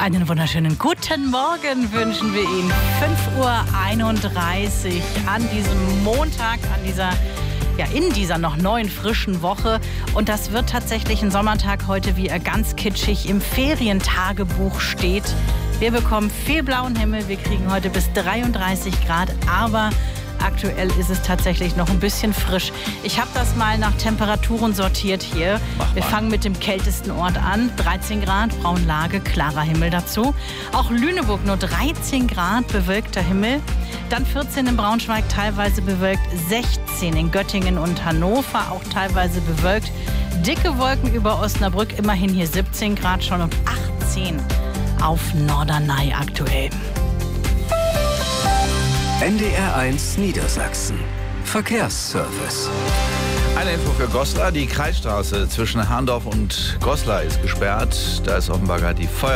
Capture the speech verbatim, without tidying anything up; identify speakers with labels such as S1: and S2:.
S1: Einen wunderschönen guten Morgen wünschen wir Ihnen. fünf Uhr einunddreißig an diesem Montag, an dieser, ja, in dieser noch neuen, frischen Woche. Und das wird tatsächlich ein Sommertag heute, wie er ganz kitschig im Ferientagebuch steht. Wir bekommen viel blauen Himmel, wir kriegen heute bis dreiunddreißig Grad, aber aktuell ist es tatsächlich noch ein bisschen frisch. Ich habe das mal nach Temperaturen sortiert hier. Wir fangen mit dem kältesten Ort an. dreizehn Grad, Braunlage, klarer Himmel dazu. Auch Lüneburg nur dreizehn Grad, bewölkter Himmel. Dann vierzehn in Braunschweig, teilweise bewölkt. sechzehn in Göttingen und Hannover, auch teilweise bewölkt. Dicke Wolken über Osnabrück, immerhin hier siebzehn Grad schon und achtzehn auf Norderney aktuell.
S2: N D R eins Niedersachsen. Verkehrsservice.
S3: Eine Info für Goslar. Die Kreisstraße zwischen Harndorf und Goslar ist gesperrt. Da ist offenbar gerade die Feuerwehr